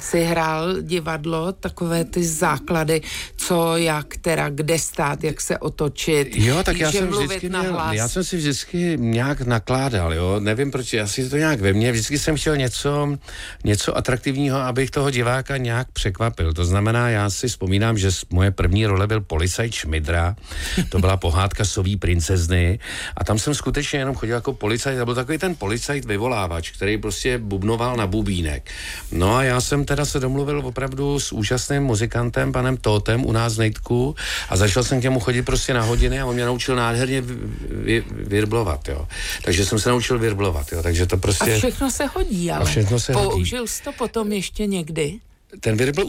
si hrál divadlo, takové ty základy, co, jak, teda, kde stát, jak se otočit. Jo, tak já jsem si vždycky nějak nakládal, jo, nevím proč, asi to nějak ve mně, vždycky jsem chtěl něco atraktivního, abych toho diváka nějak překvapil. To znamená, já si vzpomínám, že moje první role byl policajt Šmidra, to byla pohádka Soví princezny a tam jsem skutečně jenom chodil jako policajt, a byl takový ten policajt vyvolávač, který prostě bubnoval na bubínek. No a já jsem teda se domluvil opravdu s úžasným muzikantem, panem Tótem u nás v Nejtku a začal jsem k němu chodit prostě na hodiny a on mě naučil nádherně virblovat, jo. Takže jsem se naučil virblovat, jo. Takže to prostě... A všechno se hodí, ale použil jsi to potom ještě někdy? Ten virbl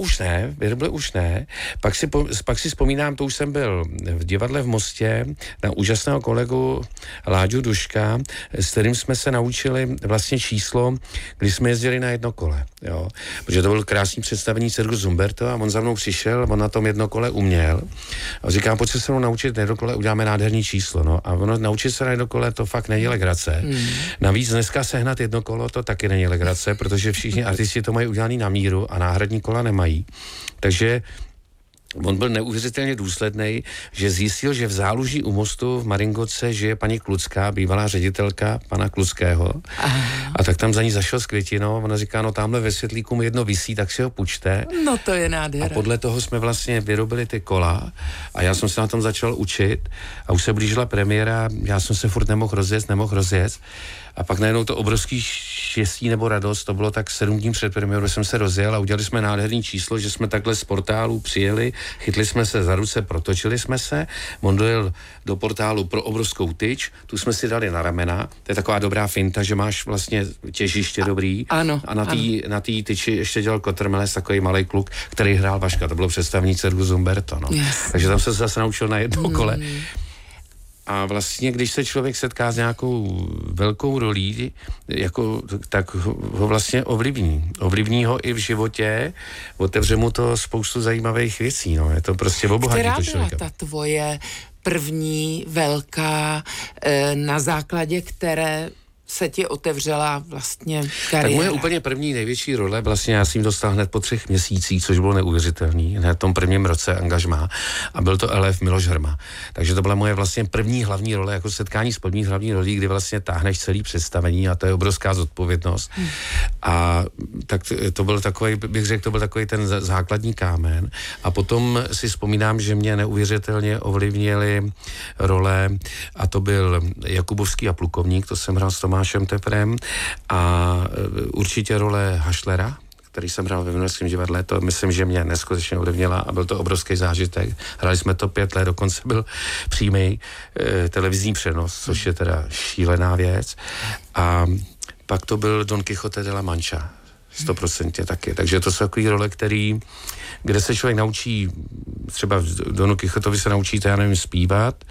už ne. Pak si vzpomínám, to už jsem byl v divadle v Mostě na úžasného kolegu Láďu Duška, s kterým jsme se naučili vlastně číslo, když jsme jezdili na jednokole, jo. Protože to byl krásný představení Cirkus Humberto a on za mnou přišel, on na tom jednokole uměl. A říkám, pojď se mnou naučit na jednokole, uděláme nádherný číslo, no. A ono naučit se na jednokole, to fakt není legrace. Navíc dneska sehnat jednokolo, to taky není legrace, protože všichni artisti to mají udělaný na míru a náhradní kola nemají. Takže on byl neuvěřitelně důsledný, že zjistil, že v Záluží u mostu v Maringotce žije paní Klucká, bývalá ředitelka pana Kluckého. A tak tam za ní zašel s květinou. Ona říká, no tamhle ve světlíku mu jedno visí, tak si ho půjčte. No to je nádhera. A podle toho jsme vlastně vyrobili ty kola a já jsem se na tom začal učit a už se blížila premiéra, já jsem se furt nemohl rozjet. A pak najednou to obrovský štěstí nebo radost, to bylo tak 7 dní před premiérou, jsem se rozjel a udělali jsme nádherný číslo, že jsme takhle z portálu přijeli, chytli jsme se za ruce, protočili jsme se, on dojel do portálu pro obrovskou tyč, tu jsme si dali na ramena, to je taková dobrá finta, že máš vlastně těžiště dobrý. Ano. A na té tyči ještě dělal Kotrmeles, takový malý kluk, který hrál Vaška, to bylo představení Cirkus Humberto, no. Yes. Takže tam se zase naučil na jedno kole. A vlastně, když se člověk setká s nějakou velkou rolí, tak ho vlastně ovlivní. Ovlivní ho i v životě, otevře mu to spoustu zajímavých věcí, no. Je to prostě obohatí to člověka. Která byla ta tvoje první velká, na základě které se ti otevřela vlastně kariéra? Tak moje úplně první největší role, vlastně já jsem ji dostal hned po 3 měsících, což bylo neuvěřitelný, hned v tom prvním roce angažmá a byl to elef Miloš Hrma. Takže to byla moje vlastně první hlavní role, jako setkání s první hlavní rolí, kdy vlastně táhneš celý představení a to je obrovská zodpovědnost. A tak to byl takový, bych řekl, to byl takový ten základní kámen. A potom si vzpomínám, že mě neuvěřitelně ovlivnily role a to byl Jakubovský a Plukovník, to jsem hrál s Tomášem Teprem a určitě role Hašlera, který jsem hrál ve Vinohradském divadle, to myslím, že mě neskutečně ovlivnila a byl to obrovský zážitek. Hrali jsme to 5 let, dokonce byl přímý televizní přenos, což je teda šílená věc. A pak to byl Don Quixote de la Mancha, 100% taky. Takže to jsou takové role, kde se člověk naučí, třeba v Donu Quixotovi se naučíte, já nevím, zpívat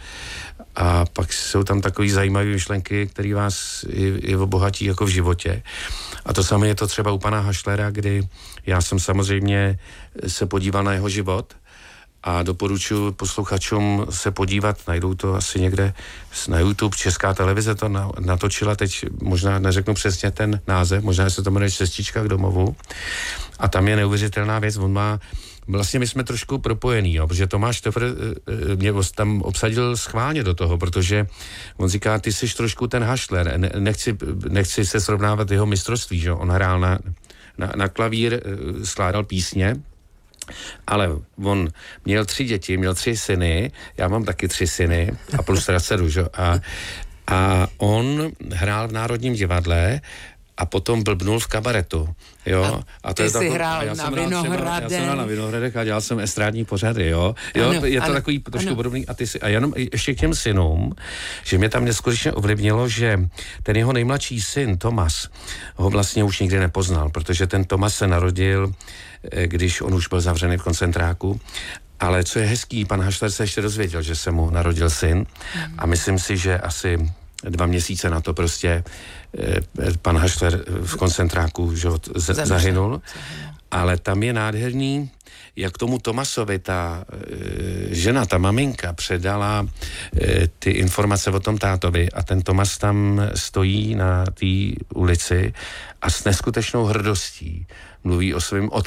a pak jsou tam takové zajímavé myšlenky, které vás i obohatí jako v životě. A to samé je to třeba u pana Hašlera, kdy já jsem samozřejmě se podíval na jeho život a doporučuji posluchačům se podívat, najdou to asi někde na YouTube, Česká televize to natočila, teď možná neřeknu přesně ten název, možná se to jmenuje Cestička k domovu a tam je neuvěřitelná věc, vlastně my jsme trošku propojení, jo, protože Tomáš Tefr mě tam obsadil schválně do toho, protože on říká, ty jsi trošku ten Hašler, nechci se srovnávat jeho mistrovství, že on hrál na klavír, skládal písně, ale on měl 3 děti, měl 3 syny, já mám taky 3 syny a plus teda dceru, že? A on hrál v Národním divadle a potom blbnul v kabaretu, jo. A to ty jsi hrál na Vinohradech. Já jsem hrál na Vinohradech a dělal jsem estrádní pořady, jo. Ano, je to takový trošku podobný. A jenom ještě k těm synům, že mě tam neskutečně ovlivnilo, že ten jeho nejmladší syn, Tomas, ho vlastně už nikdy nepoznal, protože ten Tomas se narodil, když on už byl zavřený v koncentráku. Ale co je hezký, pan Hašler se ještě dozvěděl, že se mu narodil syn a myslím si, že asi 2 měsíce na to prostě pan Hašler v koncentráku zahynul. Ale tam je nádherný, jak tomu Tomasovi ta žena, ta maminka předala ty informace o tom tátovi a ten Tomas tam stojí na té ulici a s neskutečnou hrdostí mluví o svém otci.